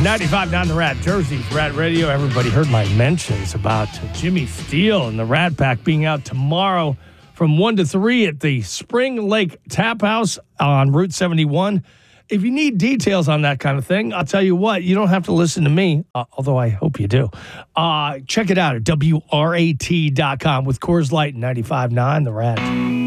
95.9 The Rat, Jersey's Rat Radio. Everybody heard my mentions about Jimmy Steele and the Rat Pack being out tomorrow from 1 to 3 at the Spring Lake Tap House on Route 71. If you need details on that kind of thing, I'll tell you what, you don't have to listen to me, although I hope you do. Check it out at WRAT.com with Coors Light 95.9 The Rat.